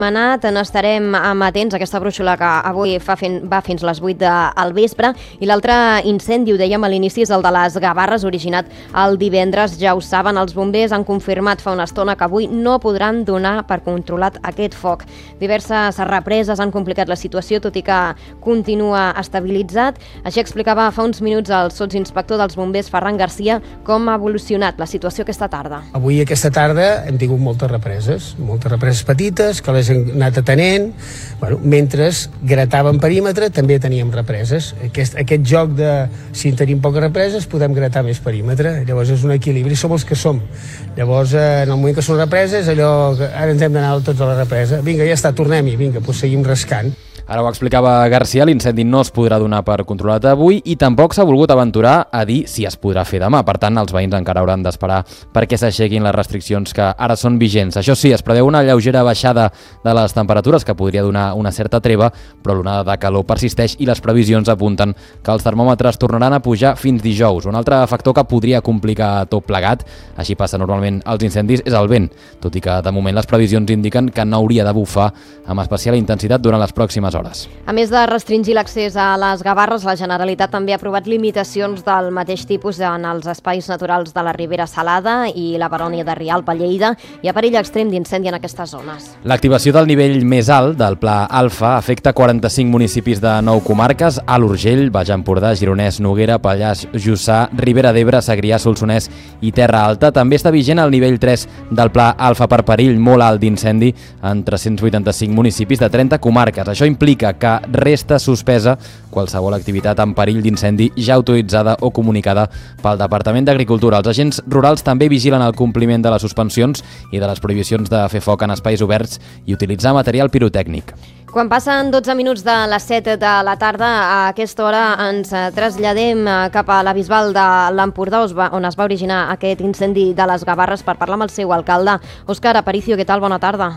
N'estarem amatents a aquesta brúixola que avui va fins les 8 del vespre, i l'altre incendi, ho dèiem a l'inici, és el de les Gavarres, originat el divendres. Ja ho saben, els bombers han confirmat fa una estona que avui no podran donar per controlat aquest foc. Diverses represes han complicat la situació, tot i que continua estabilitzat. Així explicava fa uns minuts el sotsinspector dels bombers, Ferran Garcia, com ha evolucionat la situació aquesta tarda. Avui, aquesta tarda, hem tingut moltes represes petites, que les hem anat atenent. Mentre gratàvem perímetre, també teníem represes. Aquest joc de, si tenim poques represes, podem gratar més perímetre. Llavors és un equilibri, som els que som. Llavors, en el moment que són represes, allò que ara ens hem d'anar tots a la represa. Vinga, ja està, tornem-hi, vinga, doncs seguim rascant. Ara ho explicava Garcia, l'incendi no es podrà donar per controlat avui i tampoc s'ha volgut aventurar a dir si es podrà fer demà. Per tant, els veïns encara hauran d'esperar perquè s'aixequin les restriccions que ara són vigents. Això sí, es preveu una lleugera baixada de les temperatures que podria donar una certa treva, però l'onada de calor persisteix i les previsions apunten que els termòmetres tornaran a pujar fins dijous. Un altre factor que podria complicar tot plegat, així passa normalment als incendis, és el vent, tot i que de moment les previsions indiquen que no hauria de bufar amb especial intensitat durant les pròximes hores. A més de restringir l'accés a les Gavarres, la Generalitat també ha aprovat limitacions del mateix tipus en els espais naturals de la Ribera Salada i la Barònia de Rialp a Lleida. Hi ha perill extrem d'incendi en aquestes zones. L'activació del nivell més alt del Pla Alfa afecta 45 municipis de 9 comarques: Alt Urgell, Baix Empordà, Gironès, Noguera, Pallars Jussà, Ribera d'Ebre, Segrià, Solsonès i Terra Alta. També està vigent el nivell 3 del Pla Alfa per perill molt alt d'incendi en 385 municipis de 30 comarques. Això implica que resta suspesa qualsevol activitat en perill d'incendi ja autoritzada o comunicada pel Departament d'Agricultura. Els agents rurals també vigilen el compliment de les suspensions i de les prohibicions de fer foc en espais oberts i utilitzar material pirotècnic. Quan passen 12 minuts de les 7 de la tarda, a aquesta hora ens traslladem cap a la Bisbal de l'Empordà, on es va originar aquest incendi de les Gavarres, per parlar amb el seu alcalde. Òscar Aparicio, què tal? Bona tarda.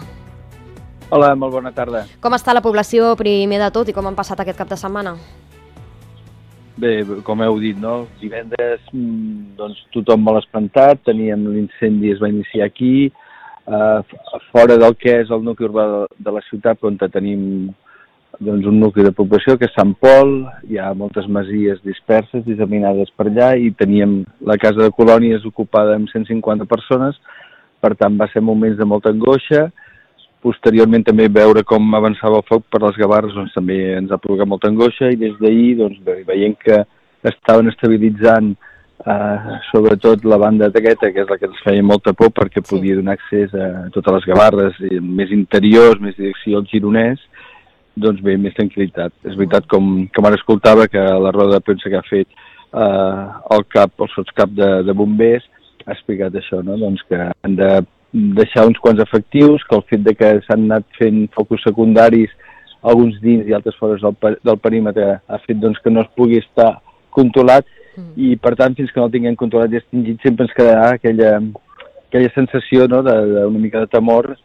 Hola, molt bona tarda. Com està la població, primer de tot, i com han passat aquest cap de setmana? Bé, com heu dit, no? Divendres doncs, tothom molt espantat, l'incendi es va iniciar aquí, fora del que és el nucli urbà de la ciutat, on tenim doncs, un nucli de població, que és Sant Pol. Hi ha moltes masies disperses, disseminades per allà, i teníem la casa de colònies ocupada amb 150 persones, per tant va ser moments de molta angoixa. Posteriorment també veure com avançava el foc per les Gavarres, doncs també ens ha provocat molta angoixa, i des d'ahir doncs, veient que estaven estabilitzant sobretot la banda d'aquesta, que és la que ens feia molta por perquè podia donar accés a totes les Gavarres, més interiors, més direcció al Gironès, doncs bé, més tranquil·litat. És veritat, com ara escoltava, que a la roda de premsa que ha fet el sotscap de bombers ha explicat això, no? Doncs que han de deixar uns quants efectius, que el fet de que s'han anat fent focus secundaris, alguns dins i altres fora del perímetre, ha fet doncs, que no es pugui estar controlat, i per tant, fins que no el tinguem controlat i extingit, sempre ens quedarà aquella sensació, no?, d'una mica de temor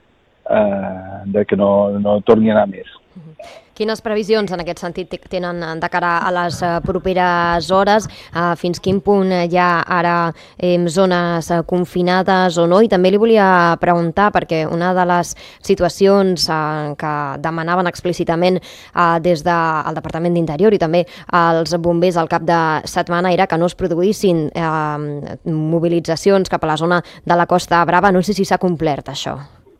de que no torni a anar més. Quines previsions en aquest sentit tenen de cara a les properes hores? Fins quin punt hi ha ara zones confinades o no? I també li volia preguntar, perquè una de les situacions que demanaven explícitament des del Departament d'Interior i també els bombers al cap de setmana era que no es produïssin mobilitzacions cap a la zona de la Costa Brava. No sé si s'ha complert això.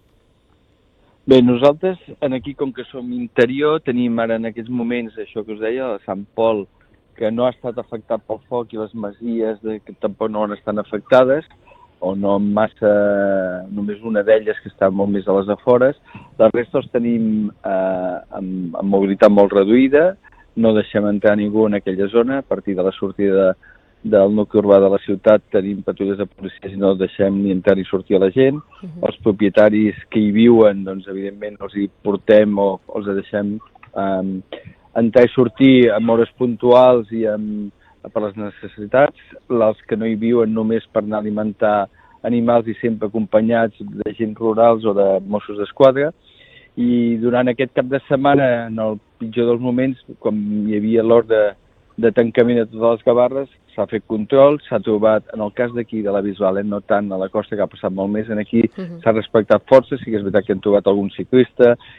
Bé, nosaltres, aquí, com que som interior, tenim ara en aquests moments, això que us deia, a Sant Pol, que no ha estat afectat pel foc, i les masies que tampoc no han estat afectades, o no massa, només una d'elles que està molt més a les afores. La resta els tenim amb mobilitat molt reduïda, no deixem entrar ningú en aquella zona. A partir de la sortida del nucli urbà de la ciutat tenim patrulles de policia i no deixem ni entrar ni sortir a la gent. Els propietaris que hi viuen, doncs evidentment els hi portem o els deixem entrar i sortir en hores puntuals i per les necessitats. Els que no hi viuen només per anar a alimentar animals i sempre acompanyats de gent rurals o de Mossos d'Esquadra. I durant aquest cap de setmana, en el pitjor dels moments, quan hi havia l'ordre de tancament de totes les Gavarres, s'ha fet control, s'ha trobat, en el cas d'aquí de la Bisbal, no tant a la costa, que ha passat molt més, aquí s'ha respectat força, sí que és veritat que hem trobat algun ciclista